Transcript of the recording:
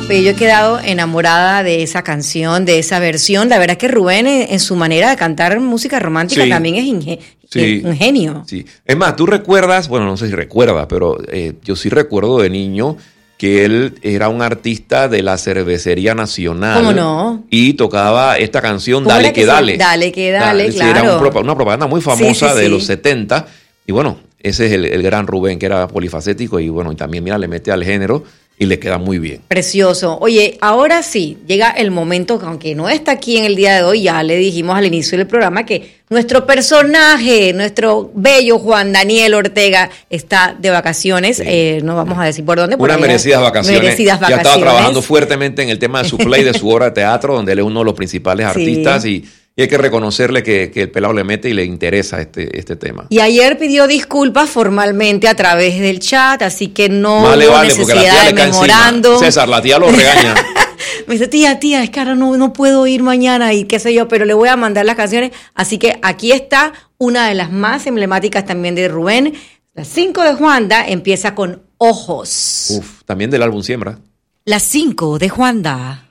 Oye, yo he quedado enamorada de esa canción, de esa versión. La verdad es que Rubén, en su manera de cantar música romántica, Sí. también es un genio. Sí. Es más, tú recuerdas, bueno, no sé si recuerdas, pero yo sí recuerdo de niño que él era un artista de la Cervecería Nacional. ¿Cómo no? Y tocaba esta canción, ¿Cómo Dale era que que Dale. Dale que Dale, Sí, claro. era una propaganda muy famosa Sí. de los 70. Y bueno, ese es el gran Rubén, que era polifacético y bueno, y también, mira, le mete al género y le queda muy bien. Precioso. Oye, ahora sí, llega el momento, que aunque no está aquí en el día de hoy, ya le dijimos al inicio del programa que nuestro personaje, nuestro bello Juan Daniel Ortega, está de vacaciones. Sí. No vamos a decir por dónde. Unas merecidas vacaciones. Merecidas Ya vacaciones. estaba trabajando fuertemente en el tema de su play, de su obra de teatro, donde él es uno de los principales artistas y hay que reconocerle que el pelado le mete y le interesa este tema. Y ayer pidió disculpas formalmente a través del chat, así que no Vale, hubo porque la tía necesidad de le cae memorando. encima. César, la tía lo regaña. Me dice, tía, es que ahora no puedo ir mañana y qué sé yo, pero le voy a mandar las canciones. Así que aquí está una de las más emblemáticas también de Rubén. Las 5 de Juanda empieza con Ojos. También del álbum Siembra. Las 5 de Juanda.